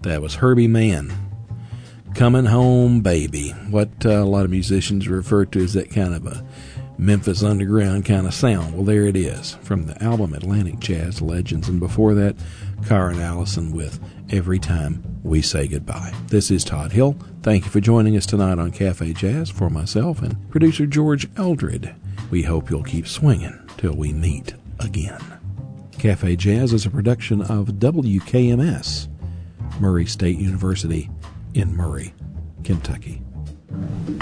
That was Herbie Mann. Coming Home Baby. What a lot of musicians refer to as that kind of a Memphis underground kind of sound. Well, there it is from the album Atlantic Jazz Legends. And before that, Karen Allison with Every Time We Say Goodbye. This is Todd Hill. Thank you for joining us tonight on Cafe Jazz. For myself and producer George Eldred, we hope you'll keep swinging till we meet again. Cafe Jazz is a production of WKMS, Murray State University in Murray, Kentucky.